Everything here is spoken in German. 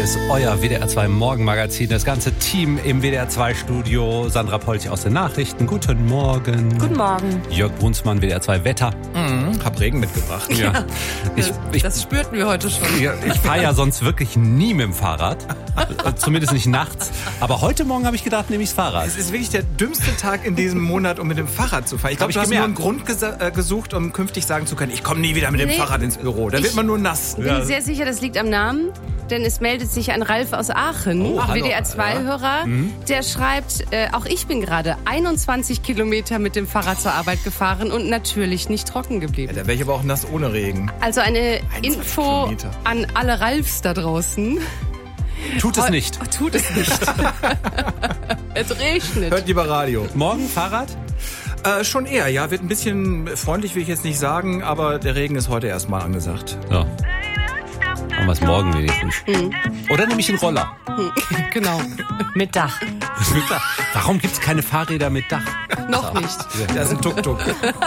ist euer WDR 2 Morgenmagazin. Das ganze Team im WDR 2 Studio. Sandra Polch aus den Nachrichten. Guten Morgen. Guten Morgen. Jörg Brunsmann, WDR 2 Wetter. Hab Regen mitgebracht. Ja. Das spürten wir heute schon. Ich fahre ja sonst wirklich nie mit dem Fahrrad. Zumindest nicht nachts. Aber heute Morgen habe ich gedacht, nehme ich das Fahrrad. Es ist wirklich der dümmste Tag in diesem Monat, um mit dem Fahrrad zu fahren. Ich glaube, du hast nur einen Grund gesucht, um künftig sagen zu können, ich komme nie wieder mit dem Fahrrad ins Büro. Da wird man nur nass. Ich bin sehr sicher, das liegt am Namen, denn es meldet sich ein Ralf aus Aachen, WDR-2-Hörer, der schreibt, auch ich bin gerade 21 Kilometer mit dem Fahrrad zur Arbeit gefahren und natürlich nicht trocken geblieben. Ja, da wäre ich aber auch nass ohne Regen. Also eine Info Kilometer. an alle Ralfs da draußen. Tut es nicht. Tut es nicht. Es regnet. Hört lieber Radio. Morgen Fahrrad? Schon eher, ja. Wird ein bisschen freundlich, will ich jetzt nicht sagen, aber der Regen ist heute erstmal angesagt. Ja. Machen wir es morgen wenigstens. Oder nehme ich einen Roller. Genau. Mit Dach. Warum gibt es keine Fahrräder mit Dach? Noch nicht. Das ist ein Tuk-Tuk.